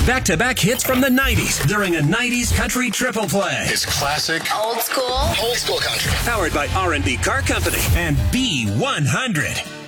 back-to-back hits from the 90s during a 90s country triple play. It's classic. Old school country. Powered by R&B Car Company and B100.